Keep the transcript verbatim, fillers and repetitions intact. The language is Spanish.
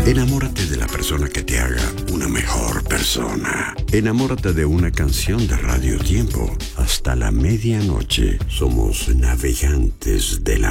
Enamórate de la persona que te haga una mejor persona. Enamórate de una canción de Radio Tiempo. Hasta la medianoche somos navegantes del amor.